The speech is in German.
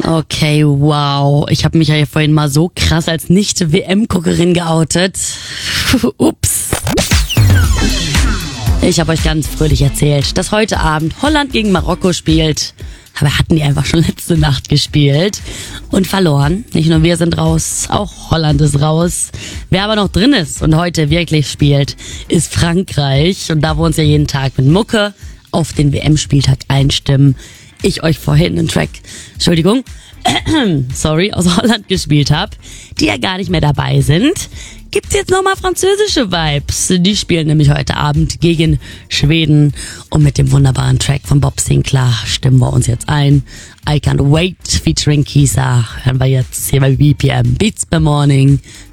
Okay, wow. Ich habe mich ja vorhin mal so krass als Nicht-WM-Guckerin geoutet. Ups. Ich habe euch ganz fröhlich erzählt, dass heute Abend Holland gegen Marokko spielt. Aber hatten die einfach schon letzte Nacht gespielt und verloren. Nicht nur wir sind raus, auch Holland ist raus. Wer aber noch drin ist und heute wirklich spielt, ist Frankreich. Und da wir uns ja jeden Tag mit Mucke auf den WM-Spieltag einstimmen, ich euch vorhin einen Track, aus Holland gespielt habe, die ja gar nicht mehr dabei sind, gibt's jetzt nochmal französische Vibes. Die spielen nämlich heute Abend gegen Schweden und mit dem wunderbaren Track von Bob Sinclair stimmen wir uns jetzt ein. I Can't Wait featuring Kisa hören wir jetzt hier bei BPM Beats by Morning.